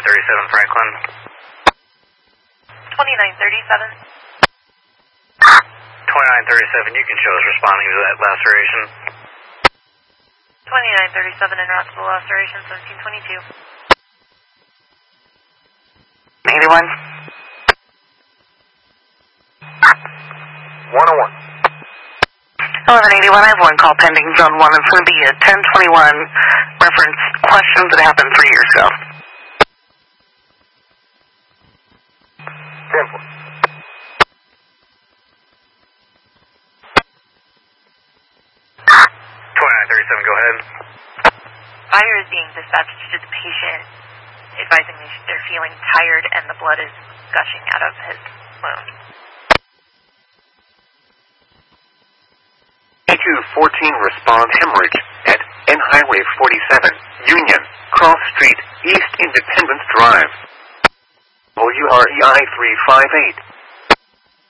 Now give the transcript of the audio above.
2937 Franklin. 2937. 2937, you can show us responding to that laceration. 2937 en route to the laceration, 1722. 81. 101. 1181, I have one call pending, zone 1. It's going to be a 1021 reference questions that happened 3 years ago. 10-4. 2937, go ahead. Fire is being dispatched to the patient, advising they're feeling tired and the blood is gushing out of his wound. A214 respond hemorrhage at N Highway 47, Union, Cross Street, East Independence Drive. OUREI 358.